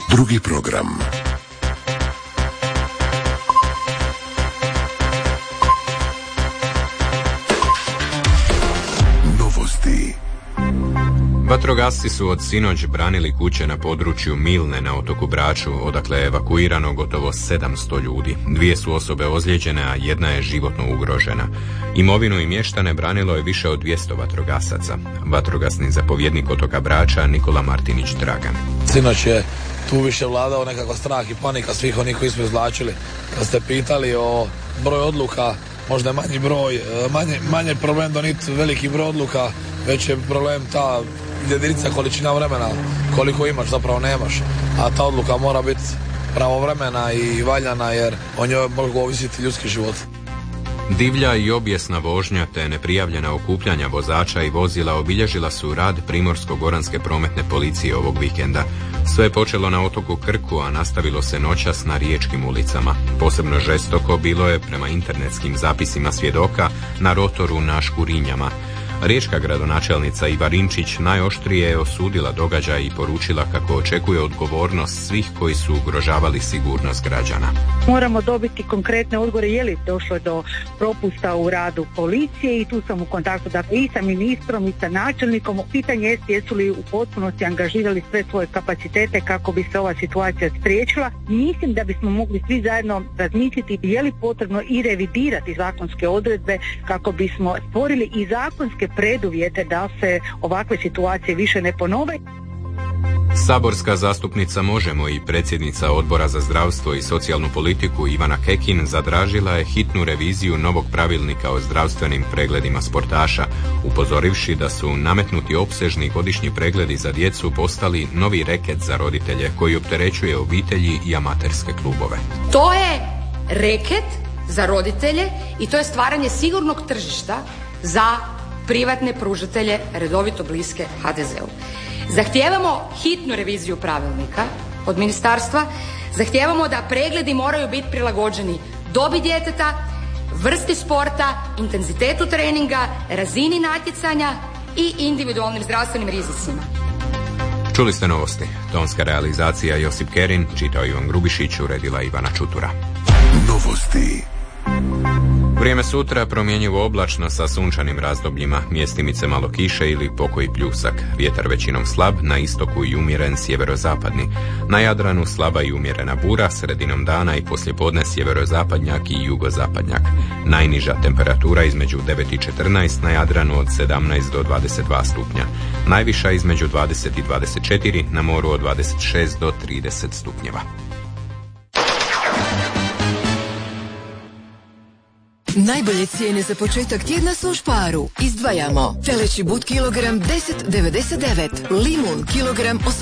Drugi program. Novosti. Vatrogasci su od sinoć branili kuće na području Milne na otoku Braču, odakle je evakuirano gotovo 700 ljudi. 2 su osobe ozlijeđene, a 1 je životno ugrožena. Imovinu i mještane branilo je više od 200 vatrogasaca. Vatrogasni zapovjednik otoka Brača Nikola Martinić Dragan. Sinoć je tu više vladao nekako strah i panika svih onih koji smo izvlačili. Kad ste pitali o broju odluka, možda je manji broj, manje problem doniti veliki broj odluka, već je problem ta jedinica količina vremena, koliko imaš zapravo nemaš, a ta odluka mora biti pravovremena i valjana jer o njoj mogu ovisiti ljudski život. Divlja i obijesna vožnja te neprijavljena okupljanja vozača i vozila obilježila su rad Primorsko-goranske prometne policije ovog vikenda. Sve je počelo na otoku Krku, a nastavilo se noćas na riječkim ulicama. Posebno žestoko bilo je, prema internetskim zapisima svjedoka, na rotoru na Škurinjama. Riječka gradonačelnica Iva Rinčić najoštrije je osudila događaj i poručila kako očekuje odgovornost svih koji su ugrožavali sigurnost građana. Moramo dobiti konkretne odgovore je li došlo do propusta u radu policije i tu sam u kontaktu i sa ministrom i sa načelnikom. Pitanje je jesu li u potpunosti angažirali sve svoje kapacitete kako bi se ova situacija spriječila. Mislim da bismo mogli svi zajedno razmisliti je li potrebno i revidirati zakonske odredbe kako bismo stvorili i zakonske preduvjete da se ovakve situacije više ne ponove. Saborska zastupnica Možemo i predsjednica Odbora za zdravstvo i socijalnu politiku Ivana Kekin zatražila je hitnu reviziju novog pravilnika o zdravstvenim pregledima sportaša, upozorivši da su nametnuti opsežni godišnji pregledi za djecu postali novi reket za roditelje koji opterećuje obitelji i amaterske klubove. To je reket za roditelje i to je stvaranje sigurnog tržišta za privatne pružatelje redovito bliske HDZ-u. Zahtijevamo hitnu reviziju pravilnika od ministarstva, zahtijevamo da pregledi moraju biti prilagođeni dobi djeteta, vrsti sporta, intenzitetu treninga, razini natjecanja i individualnim zdravstvenim rizicima. Čuli ste novosti. Tonska realizacija Josip Kerin, čitao Ivan Grubišić, uredila Ivana Čutura. Novosti. Vrijeme sutra promjenjivo oblačno sa sunčanim razdobljima, mjestimice malo kiše ili pokoji pljusak. Vjetar većinom slab, na istoku i umjeren sjeverozapadni. Na Jadranu slaba i umjerena bura, sredinom dana i poslijepodne sjeverozapadnjak i jugozapadnjak. Najniža temperatura između 9 i 14, na Jadranu od 17 do 22 stupnja. Najviša između 20 i 24, na moru od 26 do 30 stupnjeva. Najbolje cijene za početak tjedna su u Sparu. Izdvajamo teleći but kilogram 10,99, limun kilogram